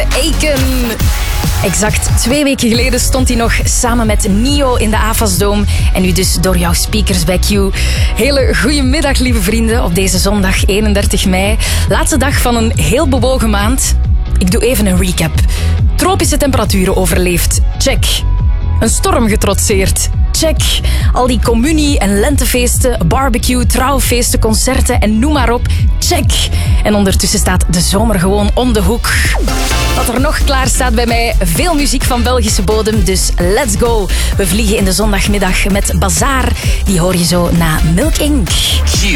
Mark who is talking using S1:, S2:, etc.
S1: Aiken. Exact 2 weken geleden stond hij nog samen met Nio in de Avasdome. En nu dus door jouw speakers bij Q. Hele goedemiddag, lieve vrienden, op deze zondag 31 mei. Laatste dag van een heel bewogen maand. Ik doe even een recap. Tropische temperaturen overleefd. Check. Een storm getrotseerd. Check. Al die communie- en lentefeesten, barbecue, trouwfeesten, concerten en noem maar op. Check. En ondertussen staat de zomer gewoon om de hoek. Wat er nog klaar staat bij mij, veel muziek van Belgische bodem, dus let's go. We vliegen in de zondagmiddag met Bazaar. Die hoor je zo na Milk Inc.